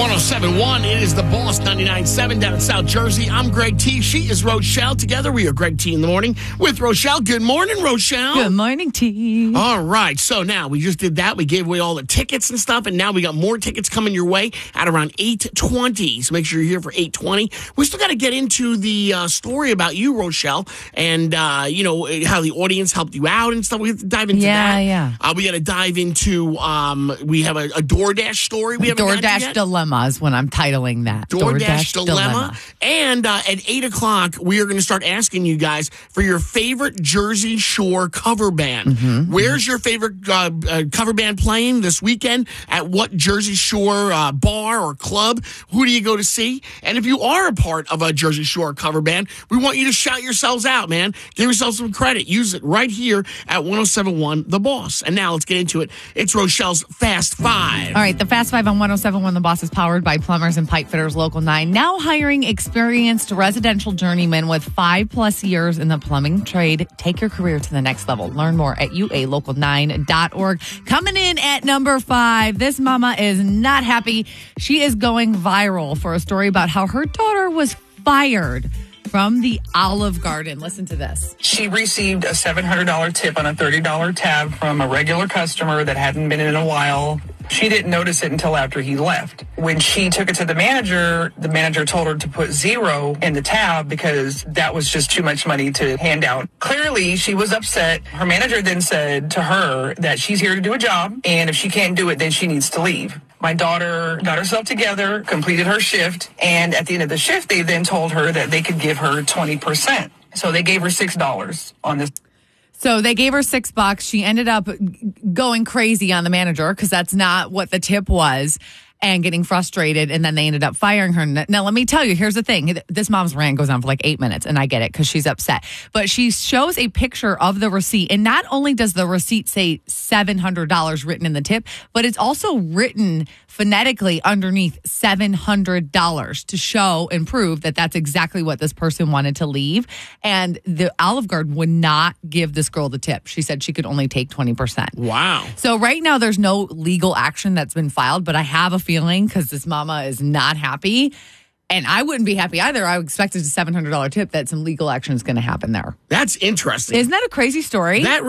1071, it is the Boss 99.7 down in South Jersey. I'm Greg T. She is Rochelle. Together we are Greg T in the morning with Rochelle. Good morning, Rochelle. Good morning, T. All right, so now we just did that. We gave away all the tickets and stuff, and now we got more tickets coming your way at around 8:20. So make sure you're here for 8:20. We still got to get into the story about you, Rochelle, and how the audience helped you out and stuff. We have to dive into that. Yeah. We got to dive into. We have a DoorDash story. We haven't gotten to DoorDash yet. Dilemma is when I'm titling that. DoorDash Dilemma. And at 8 o'clock, we are going to start asking you guys for your favorite Jersey Shore cover band. Where's your favorite cover band playing this weekend? At what Jersey Shore bar or club? Who do you go to see? And if you are a part of a Jersey Shore cover band, we want you to shout yourselves out, man. Give yourselves some credit. Use it right here at 1071 The Boss. And now let's get into it. It's Rochelle's Fast Five. All right, the Fast Five on 1071 The Boss is powered by Plumbers and Pipe Fitters Local 9. Now hiring experienced residential journeymen with 5+ years in the plumbing trade. Take your career to the next level. Learn more at ualocal9.org. Coming in at number 5, this mama is not happy. She is going viral for a story about how her daughter was fired from the Olive Garden. Listen to this. She received a $700 tip on a $30 tab from a regular customer that hadn't been in a while. She didn't notice it until after he left. When she took it to the manager told her to put 0 in the tab because that was just too much money to hand out. Clearly, she was upset. Her manager then said to her that she's here to do a job, and if she can't do it, then she needs to leave. My daughter got herself together, completed her shift, and at the end of the shift, they then told her that they could give her 20%. So they gave her $6 on this. So they gave her $6. She ended up going crazy on the manager because that's not what the tip was, and getting frustrated, and then they ended up firing her. Now, let me tell you, here's the thing. This mom's rant goes on for like 8 minutes, and I get it because she's upset. But she shows a picture of the receipt, and not only does the receipt say $700 written in the tip, but it's also written phonetically underneath $700 to show and prove that that's exactly what this person wanted to leave. And the Olive Garden would not give this girl the tip. She said she could only take 20%. Wow. So right now there's no legal action that's been filed, but I have a feeling because this mama is not happy. And I wouldn't be happy either. I expected a $700 tip that some legal action is going to happen there. That's interesting. Isn't that a crazy story? That